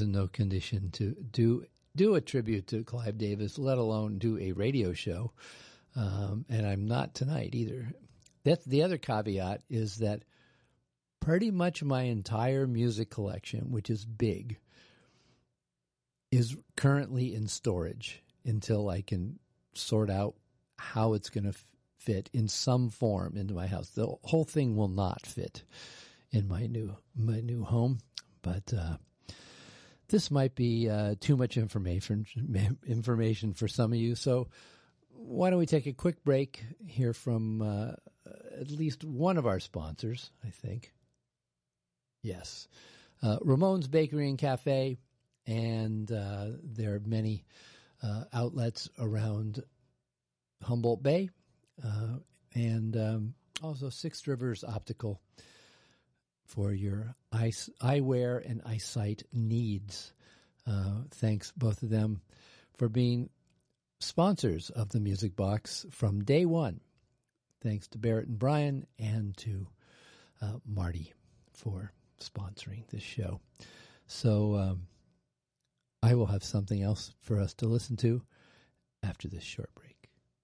in no condition to do a tribute to Clive Davis, let alone do a radio show. And I'm not tonight either. That's the other caveat, is that pretty much my entire music collection, which is big, is currently in storage until I can sort out how it's going to fit in some form into my house. The whole thing will not fit in my new home, but this might be too much information for some of you. So why don't we take a quick break, hear from at least one of our sponsors, I think. Yes. Ramon's Bakery and Cafe, and there are many outlets around Humboldt Bay, and also Six Rivers Optical for your eyewear and eyesight needs. Thanks, both of them, for being sponsors of the Music Box from day one. Thanks to Barrett and Brian, and to Marty for sponsoring this show. So I will have something else for us to listen to after this short break.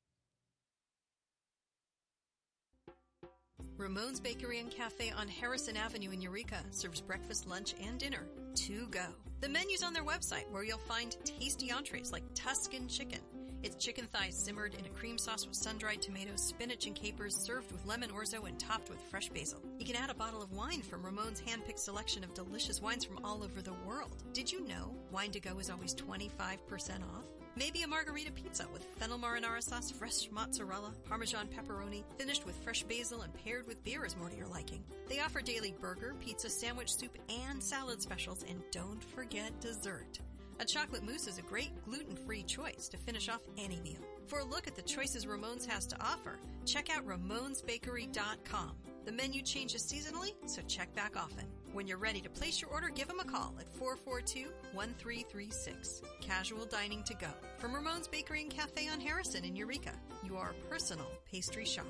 Ramon's Bakery and Cafe on Harrison Avenue in Eureka serves breakfast, lunch, and dinner to go. The menu's on their website, where you'll find tasty entrees like Tuscan chicken. It's chicken thighs simmered in a cream sauce with sun-dried tomatoes, spinach, and capers, served with lemon orzo and topped with fresh basil. You can add a bottle of wine from Ramon's hand-picked selection of delicious wines from all over the world. Did you know wine to go is always 25% off? Maybe a margarita pizza with fennel marinara sauce, fresh mozzarella, Parmesan pepperoni, finished with fresh basil and paired with beer is more to your liking. They offer daily burger, pizza, sandwich, soup, and salad specials, and don't forget dessert. A chocolate mousse is a great gluten-free choice to finish off any meal. For a look at the choices Ramon's has to offer, check out RamonsBakery.com. The menu changes seasonally, so check back often. When you're ready to place your order, give them a call at 442-1336. Casual dining to go. From Ramon's Bakery and Cafe on Harrison in Eureka, your personal pastry shop.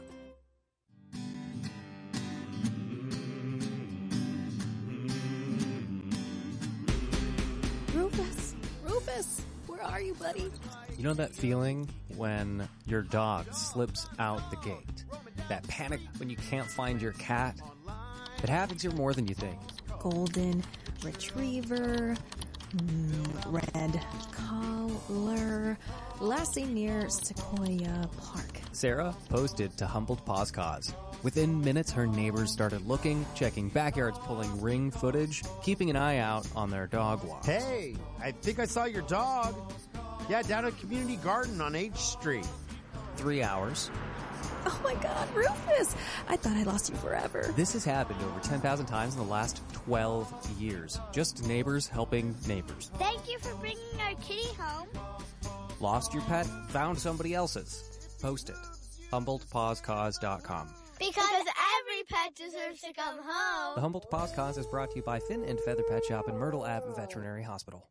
Rufus, where are you, buddy? You know that feeling when your dog slips out the gate? That panic when you can't find your cat? It happens here more than you think. Golden retriever, red collar, Lassie near Sequoia Park. Sarah posted to Humboldt Paws Cause. Within minutes, her neighbors started looking, checking backyards, pulling ring footage, keeping an eye out on their dog walks. Hey, I think I saw your dog. Yeah, down at Community Garden on H Street. 3 hours. Oh my God, Rufus! I thought I lost you forever. This has happened over 10,000 times in the last 12 years. Just neighbors helping neighbors. Thank you for bringing our kitty home. Lost your pet? Found somebody else's. Post it. HumboldtPawsCause.com. Because every pet deserves to come home. The Humboldt Paws Cause is brought to you by Fin and Feather Pet Shop and Myrtle Ave Veterinary Hospital.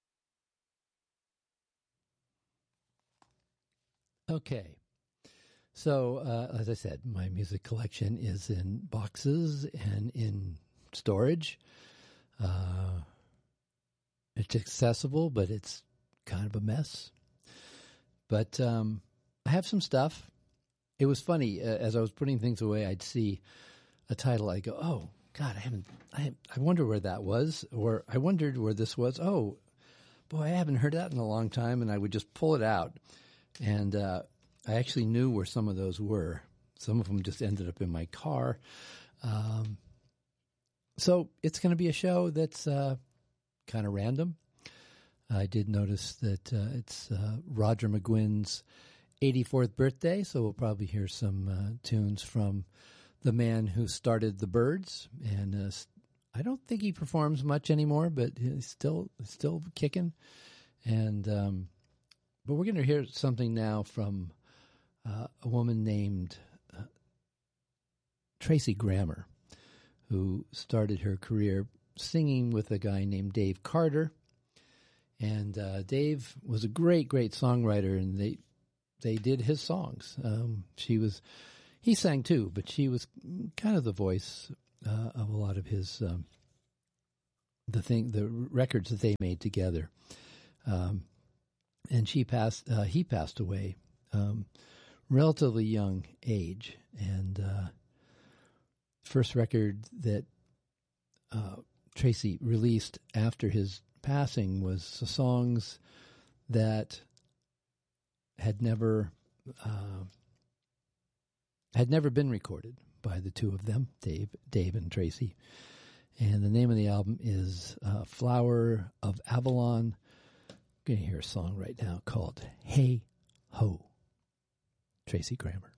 Okay. So, as I said, my music collection is in boxes and in storage. It's accessible, but it's kind of a mess. But I have some stuff. It was funny, as I was putting things away, I'd see a title, I'd go, oh, God, I wonder where that was, or I wondered where this was. Oh, boy, I haven't heard that in a long time, and I would just pull it out. And I actually knew where some of those were. Some of them just ended up in my car. So it's going to be a show that's kind of random. I did notice that it's Roger McGuinn's 84th birthday, so we'll probably hear some tunes from the man who started the Byrds, and I don't think he performs much anymore, but he's still kicking. And but we're going to hear something now from a woman named Tracy Grammer, who started her career singing with a guy named Dave Carter. And Dave was a great songwriter, and they did his songs. He sang too, but she was kind of the voice of a lot of his the records that they made together. And he passed away relatively young age, and first record that Tracy released after his passing was songs that had never been recorded by the two of them, Dave and Tracy. And the name of the album is Flower of Avalon. I'm going to hear a song right now called Hey Ho, Tracy Grammer.